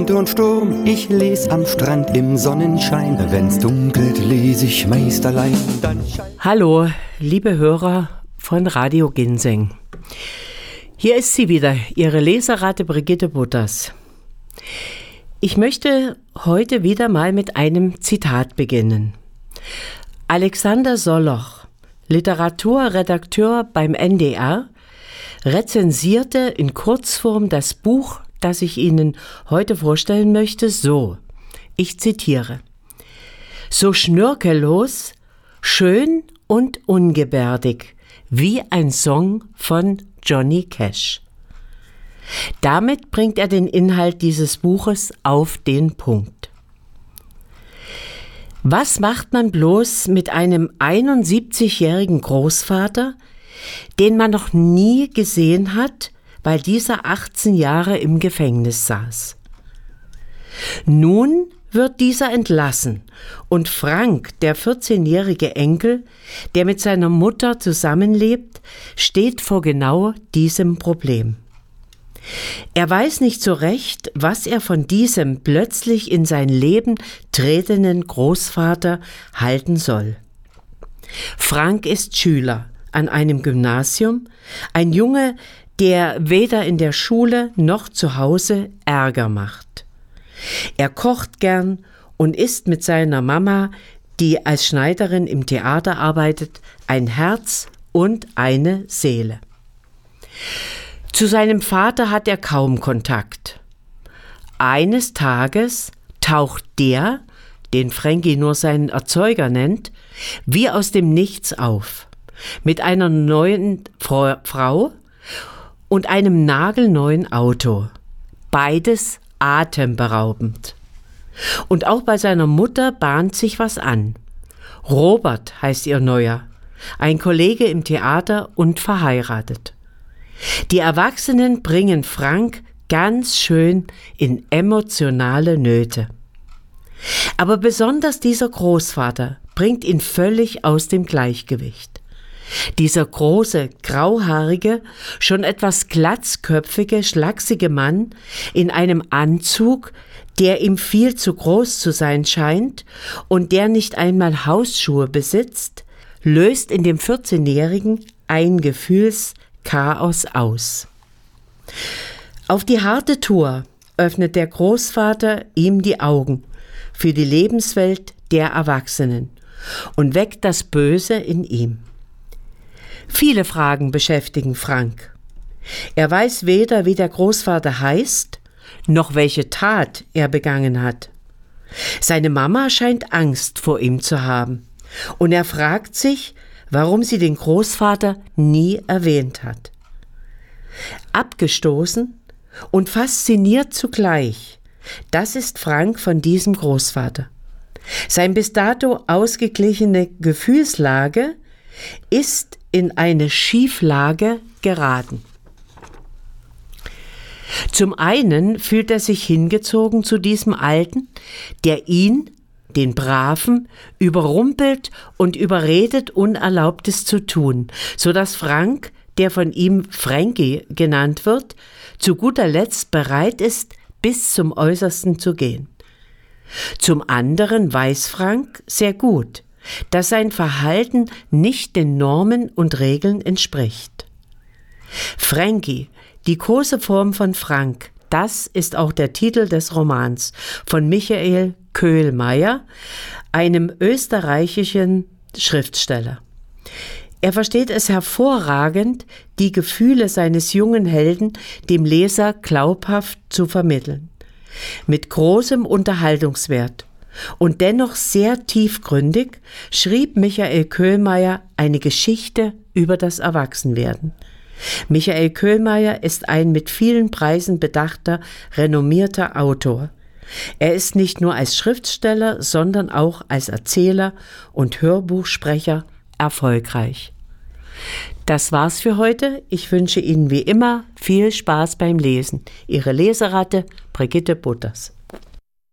Wind und Sturm, ich lese am Strand im Sonnenschein. Wenn's dunkelt, lese ich meist allein. Hallo, liebe Hörer von Radio Ginseng. Hier ist sie wieder, Ihre Leseratte Brigitte Butters. Ich möchte heute wieder mal mit einem Zitat beginnen. Alexander Soloch, Literaturredakteur beim NDR, rezensierte in Kurzform das Buch, das ich Ihnen heute vorstellen möchte, so. Ich zitiere: So schnörkellos, schön und ungebärdig, wie ein Song von Johnny Cash. Damit bringt er den Inhalt dieses Buches auf den Punkt. Was macht man bloß mit einem 71-jährigen Großvater, den man noch nie gesehen hat, weil dieser 18 Jahre im Gefängnis saß? Nun wird dieser entlassen und Frank, der 14-jährige Enkel, der mit seiner Mutter zusammenlebt, steht vor genau diesem Problem. Er weiß nicht so recht, was er von diesem plötzlich in sein Leben tretenden Großvater halten soll. Frank ist Schüler an einem Gymnasium, ein Junge, der weder in der Schule noch zu Hause Ärger macht. Er kocht gern und ist mit seiner Mama, die als Schneiderin im Theater arbeitet, ein Herz und eine Seele. Zu seinem Vater hat er kaum Kontakt. Eines Tages taucht der, den Frankie nur seinen Erzeuger nennt, wie aus dem Nichts auf, mit einer neuen Frau und einem nagelneuen Auto. Beides atemberaubend. Und auch bei seiner Mutter bahnt sich was an. Robert heißt ihr Neuer, ein Kollege im Theater und verheiratet. Die Erwachsenen bringen Frank ganz schön in emotionale Nöte. Aber besonders dieser Großvater bringt ihn völlig aus dem Gleichgewicht. Dieser große, grauhaarige, schon etwas glatzköpfige, schlachsige Mann in einem Anzug, der ihm viel zu groß zu sein scheint und der nicht einmal Hausschuhe besitzt, löst in dem 14-Jährigen ein Gefühlschaos aus. Auf die harte Tour öffnet der Großvater ihm die Augen für die Lebenswelt der Erwachsenen und weckt das Böse in ihm. Viele Fragen beschäftigen Frank. Er weiß weder, wie der Großvater heißt, noch welche Tat er begangen hat. Seine Mama scheint Angst vor ihm zu haben und er fragt sich, warum sie den Großvater nie erwähnt hat. Abgestoßen und fasziniert zugleich, das ist Frank von diesem Großvater. Sein bis dato ausgeglichene Gefühlslage ist in eine Schieflage geraten. Zum einen fühlt er sich hingezogen zu diesem Alten, der ihn, den Braven, überrumpelt und überredet, Unerlaubtes zu tun, sodass Frank, der von ihm Frankie genannt wird, zu guter Letzt bereit ist, bis zum Äußersten zu gehen. Zum anderen weiß Frank sehr gut, dass sein Verhalten nicht den Normen und Regeln entspricht. Frankie, die Koseform von Frank, das ist auch der Titel des Romans von Michael Köhlmeier, einem österreichischen Schriftsteller. Er versteht es hervorragend, die Gefühle seines jungen Helden dem Leser glaubhaft zu vermitteln. Mit großem Unterhaltungswert und dennoch sehr tiefgründig schrieb Michael Köhlmeier eine Geschichte über das Erwachsenwerden. Michael Köhlmeier ist ein mit vielen Preisen bedachter, renommierter Autor. Er ist nicht nur als Schriftsteller, sondern auch als Erzähler und Hörbuchsprecher erfolgreich. Das war's für heute. Ich wünsche Ihnen wie immer viel Spaß beim Lesen. Ihre Leseratte Brigitte Butters.